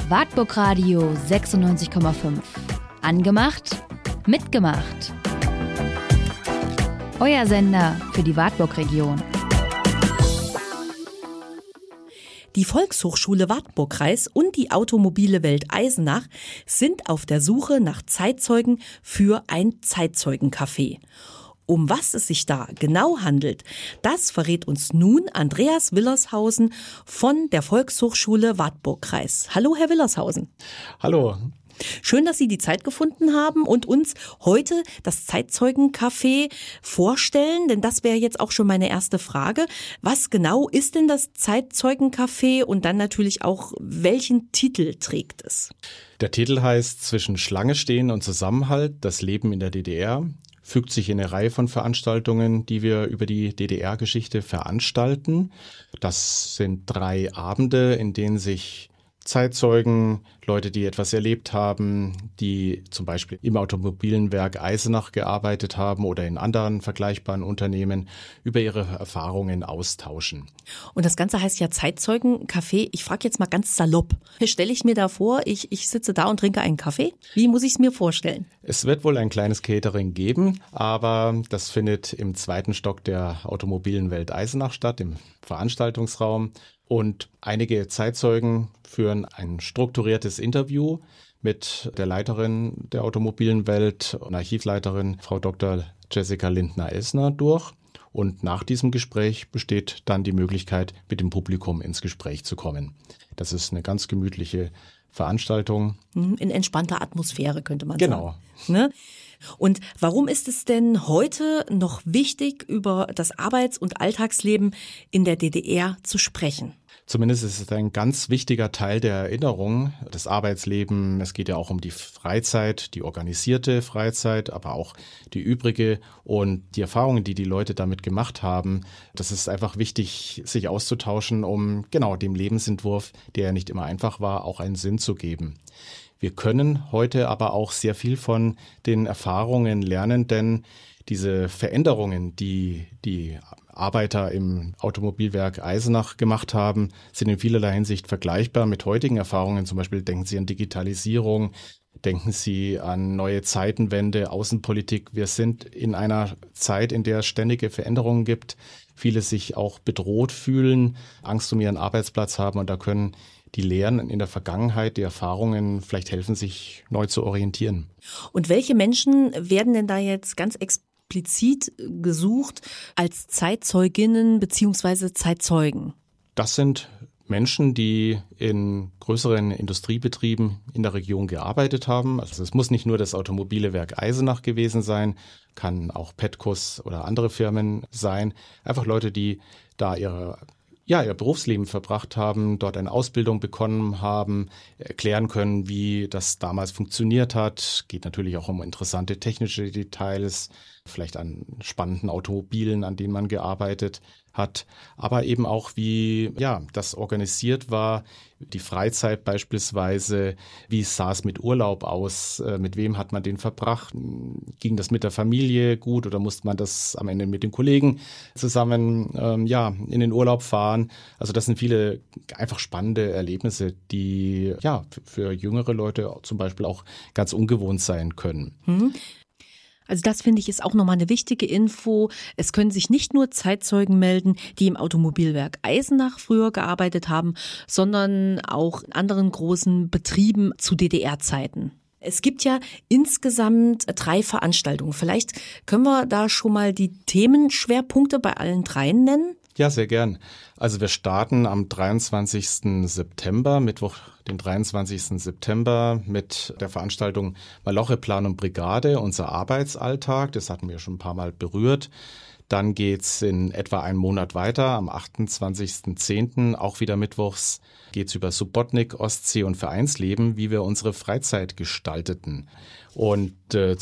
Wartburg Radio 96,5. Angemacht, mitgemacht. Euer Sender für die Wartburg-Region. Die Volkshochschule Wartburg-Kreis und die Automobile Welt Eisenach sind auf der Suche nach Zeitzeugen für ein Zeitzeugencafé. Um was es sich da genau handelt, das verrät uns nun Andreas Willershausen von der Volkshochschule Wartburg-Kreis. Hallo, Herr Willershausen. Hallo. Schön, dass Sie die Zeit gefunden haben und uns heute das Zeitzeugencafé vorstellen, denn das wäre jetzt auch schon meine erste Frage. Was genau ist denn das Zeitzeugencafé und dann natürlich auch, welchen Titel trägt es? Der Titel heißt Zwischen Schlange stehen und Zusammenhalt, das Leben in der DDR. Fügt sich in eine Reihe von Veranstaltungen, die wir über die DDR-Geschichte veranstalten. Das sind 3 Abende, in denen sich Zeitzeugen, Leute, die etwas erlebt haben, die zum Beispiel im Automobilenwerk Eisenach gearbeitet haben oder in anderen vergleichbaren Unternehmen, über ihre Erfahrungen austauschen. Und das Ganze heißt ja Zeitzeugencafé. Ich frage jetzt mal ganz salopp. Stelle ich mir da vor, ich sitze da und trinke einen Kaffee? Wie muss ich es mir vorstellen? Es wird wohl ein kleines Catering geben, aber das findet im 2. Stock der Automobilen Welt Eisenach statt, im Veranstaltungsraum. Und einige Zeitzeugen führen ein strukturiertes Interview mit der Leiterin der Automobilen Welt und Archivleiterin Frau Dr. Jessica Lindner-Elsner durch. Und nach diesem Gespräch besteht dann die Möglichkeit, mit dem Publikum ins Gespräch zu kommen. Das ist eine ganz gemütliche Veranstaltung. In entspannter Atmosphäre, könnte man genau. sagen. Ne? Und warum ist es denn heute noch wichtig, über das Arbeits- und Alltagsleben in der DDR zu sprechen? Zumindest ist es ein ganz wichtiger Teil der Erinnerung, das Arbeitsleben. Es geht ja auch um die Freizeit, die organisierte Freizeit, aber auch die übrige und die Erfahrungen, die die Leute damit gemacht haben. Das ist einfach wichtig, sich auszutauschen, um genau dem Lebensentwurf, der ja nicht immer einfach war, auch einen Sinn zu geben. Wir können heute aber auch sehr viel von den Erfahrungen lernen, denn diese Veränderungen, die die Arbeiter im Automobilwerk Eisenach gemacht haben, sind in vielerlei Hinsicht vergleichbar mit heutigen Erfahrungen. Zum Beispiel denken Sie an Digitalisierung, denken Sie an neue Zeitenwende, Außenpolitik. Wir sind in einer Zeit, in der es ständige Veränderungen gibt, viele sich auch bedroht fühlen, Angst um ihren Arbeitsplatz haben und da können die Lehren in der Vergangenheit, die Erfahrungen vielleicht helfen, sich neu zu orientieren. Und welche Menschen werden denn da jetzt ganz explizit gesucht als Zeitzeuginnen bzw. Zeitzeugen? Das sind Menschen, die in größeren Industriebetrieben in der Region gearbeitet haben. Also es muss nicht nur das Automobilewerk Eisenach gewesen sein, kann auch Petcos oder andere Firmen sein. Einfach Leute, die da ihr Berufsleben verbracht haben, dort eine Ausbildung bekommen haben, erklären können, wie das damals funktioniert hat. Geht natürlich auch um interessante technische Details, vielleicht an spannenden Automobilen, an denen man gearbeitet hat, aber eben auch, wie das organisiert war, die Freizeit beispielsweise, wie sah es mit Urlaub aus, mit wem hat man den verbracht, ging das mit der Familie gut oder musste man das am Ende mit den Kollegen zusammen in den Urlaub fahren. Also das sind viele einfach spannende Erlebnisse, die für jüngere Leute zum Beispiel auch ganz ungewohnt sein können. Also das finde ich ist auch nochmal eine wichtige Info. Es können sich nicht nur Zeitzeugen melden, die im Automobilwerk Eisenach früher gearbeitet haben, sondern auch in anderen großen Betrieben zu DDR-Zeiten. Es gibt ja insgesamt 3 Veranstaltungen. Vielleicht können wir da schon mal die Themenschwerpunkte bei allen 3 nennen? Ja, sehr gern. Also wir starten am 23. September, Mittwoch, den 23. September mit der Veranstaltung Maloche Plan und Brigade, unser Arbeitsalltag. Das hatten wir schon ein paar Mal berührt. Dann geht's in etwa einen Monat weiter. Am 28.10., auch wieder mittwochs, geht's über Subotnik, Ostsee und Vereinsleben, wie wir unsere Freizeit gestalteten. Und